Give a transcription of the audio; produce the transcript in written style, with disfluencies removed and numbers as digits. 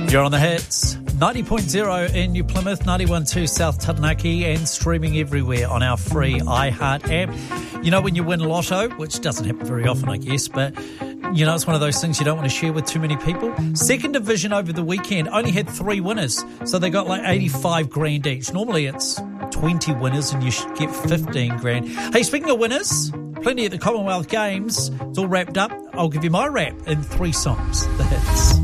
You're on the hits. 90.0 in New Plymouth, 91.2 South Taranaki, and streaming everywhere on our free iHeart app. You know, when you win Lotto, which doesn't happen very often, I guess, but you know, it's one of those things you don't want to share with too many people. Second Division over the weekend only had 3 winners, so they got like 85 grand each. Normally it's 20 winners and you should get 15 grand. Hey, speaking of winners, plenty at the Commonwealth Games. It's all wrapped up. I'll give you my rap in 3 songs. The hits.